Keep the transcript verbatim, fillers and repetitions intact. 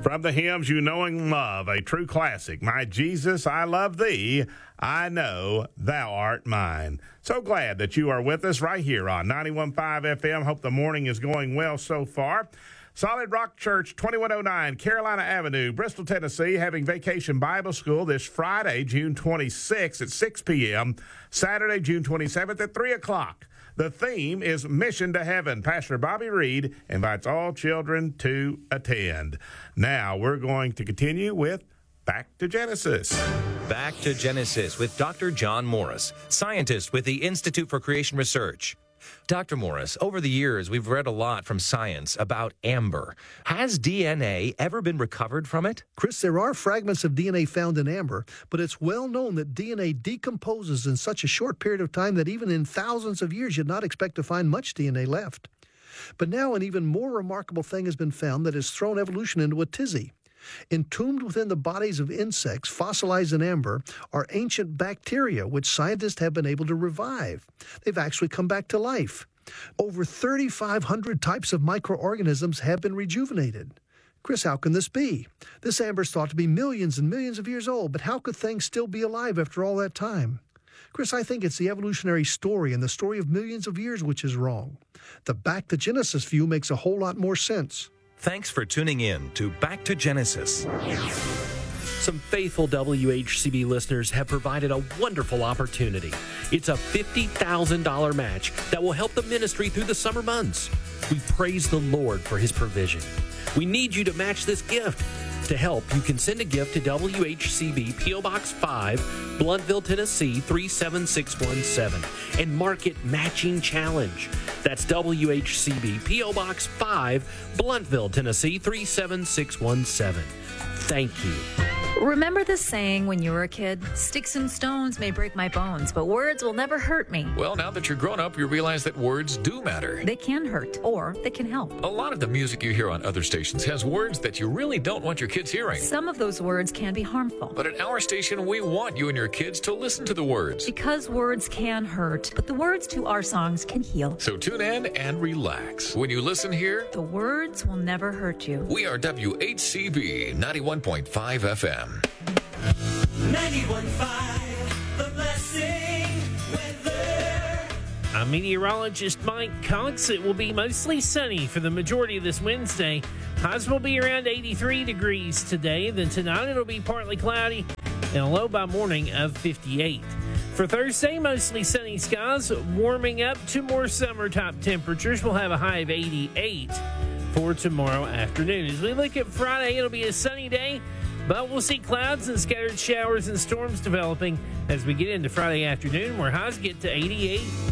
From the hymns you know and love, a true classic, My Jesus, I Love Thee, I Know Thou Art Mine. So glad that you are with us right here on ninety-one point five F M. Hope the morning is going well so far. Solid Rock Church, twenty-one oh nine Carolina Avenue, Bristol, Tennessee, having Vacation Bible School this Friday, June twenty-sixth at six p.m., Saturday, June twenty-seventh at three o'clock. The theme is Mission to Heaven. Pastor Bobby Reed invites all children to attend. Now we're going to continue with Back to Genesis. Back to Genesis with Doctor John Morris, scientist with the Institute for Creation Research. Doctor Morris, over the years, we've read a lot from science about amber. Has D N A ever been recovered from it? Chris, there are fragments of D N A found in amber, but it's well known that D N A decomposes in such a short period of time that even in thousands of years, you'd not expect to find much D N A left. But now an even more remarkable thing has been found that has thrown evolution into a tizzy. Entombed within the bodies of insects fossilized in amber are ancient bacteria which scientists have been able to revive. They've actually come back to life. Over thirty-five hundred types of microorganisms have been rejuvenated. Chris, how can this be? This amber is thought to be millions and millions of years old, but how could things still be alive after all that time? Chris, I think it's the evolutionary story and the story of millions of years which is wrong. The Back to Genesis view makes a whole lot more sense. Thanks for tuning in to Back to Genesis. Some faithful W H C B listeners have provided a wonderful opportunity. It's a fifty thousand dollars match that will help the ministry through the summer months. We praise the Lord for his provision. We need you to match this gift. To help, you can send a gift to W H C B P O Box five, Blountville, Tennessee three seven six one seven and mark it Matching Challenge. That's W H C B P O Box five, Blountville, Tennessee three seven six one seven. Thank you. Remember the saying when you were a kid? Sticks and stones may break my bones, but words will never hurt me. Well, now that you're grown up, you realize that words do matter. They can hurt, or they can help. A lot of the music you hear on other stations has words that you really don't want your kids hearing. Some of those words can be harmful. But at our station, we want you and your kids to listen to the words. Because words can hurt, but the words to our songs can heal. So tune in and relax. When you listen here, the words will never hurt you. We are W H C B ninety-one point five F M. ninety-one point five, The Blessing Weather. I'm meteorologist Mike Cox. It will be mostly sunny for the majority of this Wednesday. Highs will be around eighty-three degrees today. Then tonight it'll be partly cloudy and a low by morning of fifty-eight. For Thursday, mostly sunny skies, warming up to more summer-type temperatures. We'll have a high of eighty-eight for tomorrow afternoon. As we look at Friday, it'll be a sunny day, but we'll see clouds and scattered showers and storms developing as we get into Friday afternoon, where highs get to eighty-eight.